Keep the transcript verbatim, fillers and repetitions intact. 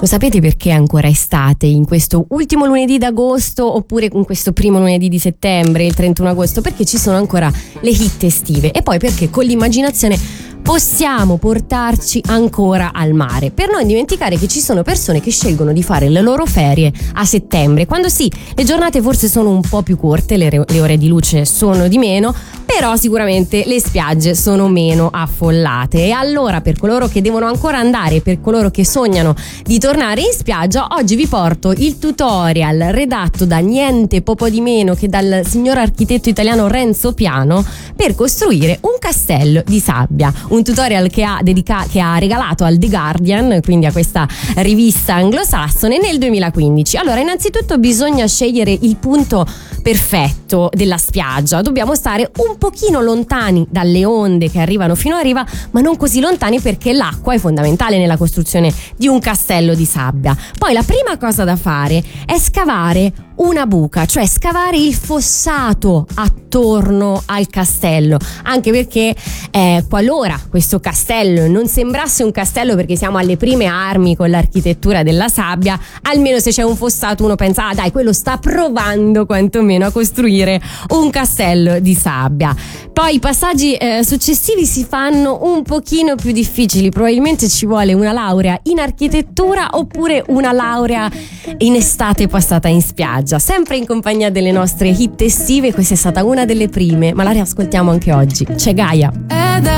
Lo sapete perché è ancora estate in questo ultimo lunedì d'agosto oppure in questo primo lunedì di settembre, il trentuno agosto? Perché ci sono ancora le hit estive e poi perché con l'immaginazione possiamo portarci ancora al mare, per non dimenticare che ci sono persone che scelgono di fare le loro ferie a settembre, quando sì, le giornate forse sono un po' più corte, le, re- le ore di luce sono di meno, però sicuramente le spiagge sono meno affollate. E allora, per coloro che devono ancora andare, per coloro che sognano di tornare in spiaggia, oggi vi porto il tutorial redatto da niente poco di meno che dal signor architetto italiano Renzo Piano per costruire un castello di sabbia. Un tutorial che ha, dedica- che ha regalato al The Guardian, quindi a questa rivista anglosassone, nel duemilaquindici. Allora, innanzitutto bisogna scegliere il punto perfetto della spiaggia. Dobbiamo stare un pochino lontani dalle onde che arrivano fino a riva, ma non così lontani, perché l'acqua è fondamentale nella costruzione di un castello di sabbia. Poi la prima cosa da fare è scavare una buca, cioè scavare il fossato attorno al castello, anche perché eh, qualora questo castello non sembrasse un castello perché siamo alle prime armi con l'architettura della sabbia, almeno se c'è un fossato uno pensa ah dai, quello sta provando quantomeno a costruire un castello di sabbia. Poi i passaggi eh, successivi si fanno un pochino più difficili, probabilmente ci vuole una laurea in architettura oppure una laurea in estate passata in spiaggia, sempre in compagnia delle nostre hit estive. Questa è stata una delle prime, ma la riascoltiamo anche oggi. C'è Gaia.